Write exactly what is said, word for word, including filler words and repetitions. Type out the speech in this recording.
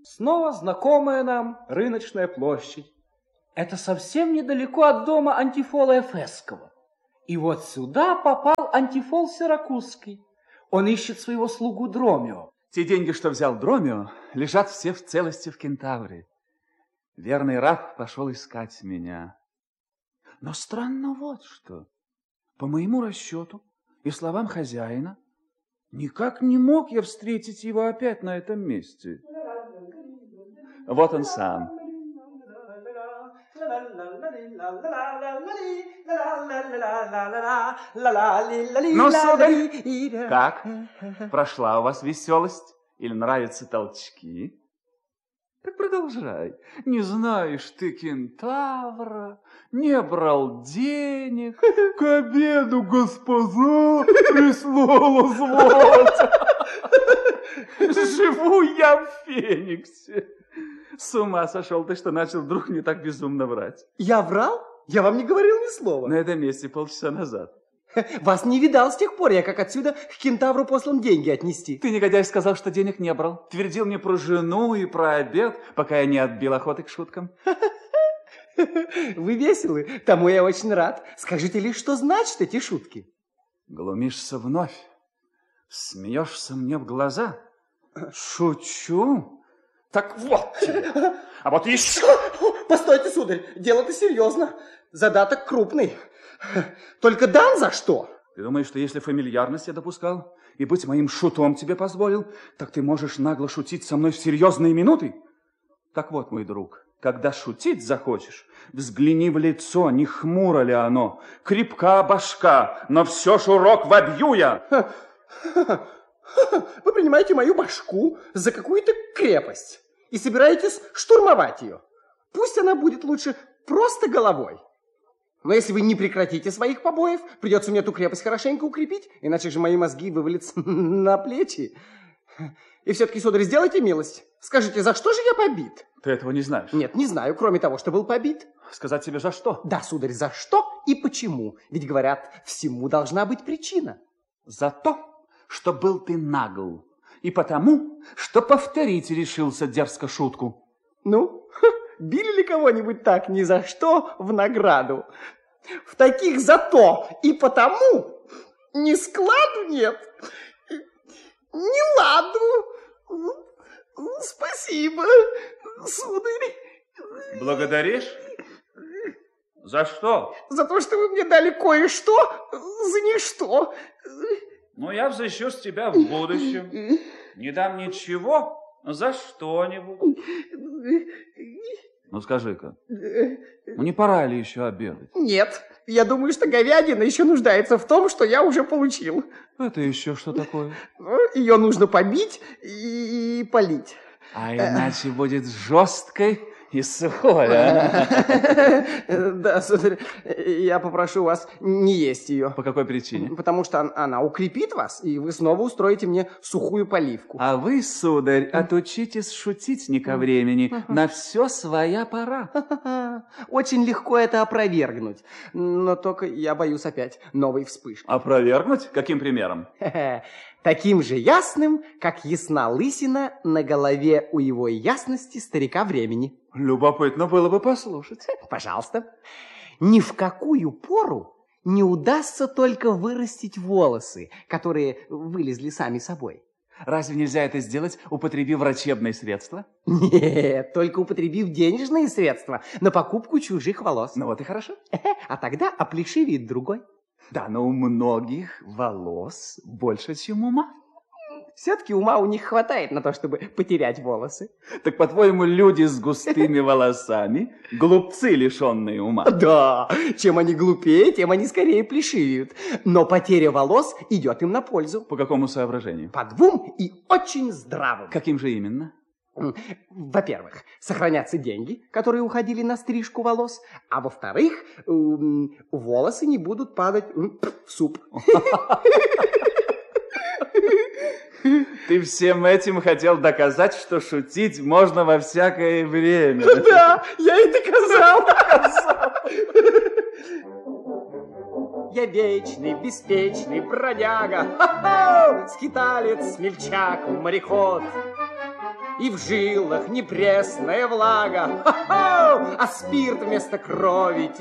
Снова знакомая нам рыночная площадь. Это совсем недалеко от дома Антифола Эфесского. И вот сюда попал Антифол Сиракузский. Он ищет своего слугу Дромио. Те деньги, что взял Дромио, лежат все в целости в Кентавре. Верный раб пошел искать меня. Но странно вот что. По моему расчету и словам хозяина, никак не мог я встретить его опять на этом месте. Вот он сам. Ну, сударь, как? Прошла у вас веселость? Или нравятся толчки? Так продолжай. Не знаешь ты Кентавра, не брал денег. К обеду, госпожа, прислала звать. Живу я в Фениксе. С ума сошел ты, что начал вдруг не так безумно врать. Я врал? Я вам не говорил ни слова. На этом месте полчаса назад. Вас не видал с тех пор, я как отсюда к Кентавру послан деньги отнести. Ты, негодяй, сказал, что денег не брал. Твердил мне про жену и про обед, пока я не отбил охоты к шуткам. Вы веселы, тому я очень рад. Скажите лишь, что значат эти шутки? Глумишься вновь, смеешься мне в глаза. Шучу? Так вот тебе. А вот еще... Постойте, сударь, дело-то серьезно. Задаток крупный. Только дан за что? Ты думаешь, что если фамильярность я допускал и быть моим шутом тебе позволил, так ты можешь нагло шутить со мной в серьезные минуты? Так вот, мой друг, когда шутить захочешь, взгляни в лицо, не хмуро ли оно. Крепка башка, но все ж урок вобью я. Вы принимаете мою башку за какую-то крепость и собираетесь штурмовать ее. Пусть она будет лучше просто головой. Но если вы не прекратите своих побоев, придется мне эту крепость хорошенько укрепить, иначе же мои мозги вывалятся на плечи. И все-таки, сударь, сделайте милость. Скажите, за что же я побит? Ты этого не знаешь? Нет, не знаю, кроме того, что был побит. Сказать тебе за что? Да, сударь, за что и почему? Ведь, говорят, всему должна быть причина. За то, что был ты нагл, и потому, что повторить решился дерзко шутку. Ну, били ли кого-нибудь так ни за что в награду? В таких за то и потому ни складу нет, ни ладу. Спасибо, сударь. Благодаришь? За что? За то, что вы мне дали кое-что за ничто. Ну, я взыщу с тебя в будущем. Не дам ничего за что-нибудь. Ну, скажи-ка, ну не пора ли еще обедать? Нет, я думаю, что говядина еще нуждается в том, что я уже получил. Это еще что такое? Ну, ее нужно побить и полить. А иначе будет жесткой и сухой, а? Да, сударь, я попрошу вас не есть ее. По какой причине? Потому что она укрепит вас, и вы снова устроите мне сухую поливку. А вы, сударь, отучитесь шутить не ко времени. На все своя пора. Очень легко это опровергнуть. Но только я боюсь опять новой вспышки. Опровергнуть? Каким примером? Таким же ясным, как ясна лысина на голове у его ясности старика времени. Любопытно было бы послушать. Пожалуйста. Ни в какую пору не удастся только вырастить волосы, которые вылезли сами собой. Разве нельзя это сделать, употребив врачебные средства? Нет, только употребив денежные средства на покупку чужих волос. Ну вот и хорошо. А тогда оплешивеет другой. Да, но у многих волос больше, чем ума. Все-таки ума у них хватает на то, чтобы потерять волосы. Так, по-твоему, люди с густыми волосами глупцы, лишенные ума? Да, чем они глупее, тем они скорее плешивеют. Но потеря волос идет им на пользу. По какому соображению? По двум и очень здравым. Каким же именно? Во-первых, сохранятся деньги, которые уходили на стрижку волос, а во-вторых, волосы не будут падать в суп. Ты всем этим хотел доказать, что шутить можно во всякое время. Да, я и доказал. Я вечный, беспечный бродяга, скиталец, смельчак, мореход. и в жилах не пресная влага, а спирт вместо крови